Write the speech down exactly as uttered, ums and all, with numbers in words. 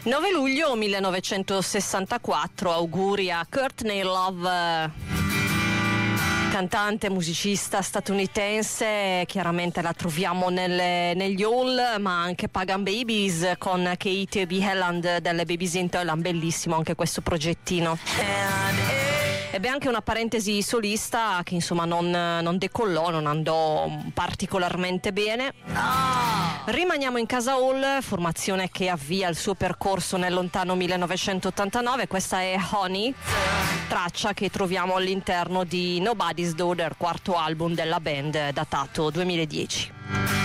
nove luglio millenovecentosessantaquattro, auguri a Courtney Love, cantante, musicista statunitense. Chiaramente la troviamo nelle, negli Hall, ma anche Pagan Babies con Kate B. Helland delle Babies in Thailand. Bellissimo anche questo progettino. Ebbe anche una parentesi solista che insomma non, non decollò, non andò particolarmente bene. Rimaniamo in casa Hall, formazione che avvia il suo percorso nel lontano millenovecentottantanove. Questa è Honey, traccia che troviamo all'interno di Nobody's Daughter, quarto album della band, datato duemiladieci.